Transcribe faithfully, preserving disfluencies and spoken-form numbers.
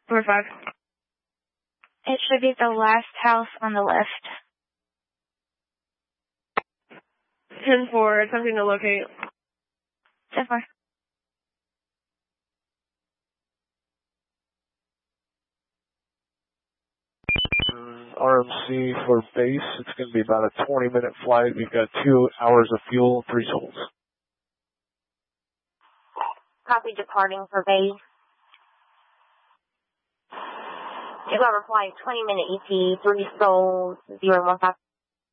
Number five. It should be the last house on the left. ten four, attempting to locate. ten four. R M C for base. It's going to be about a twenty minute flight. We've got two hours of fuel, three souls. Copy, departing for base. Two hour flight, twenty minute E T, three souls, zero one five.